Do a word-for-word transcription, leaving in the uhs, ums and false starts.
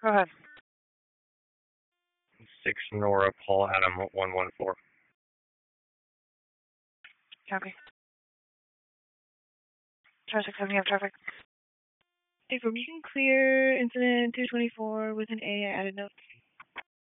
Go ahead. Six Nora Paul Adam one one four. Copy. Traffic coming up, traffic. April, you can clear incident two twenty-four with an A. I added notes.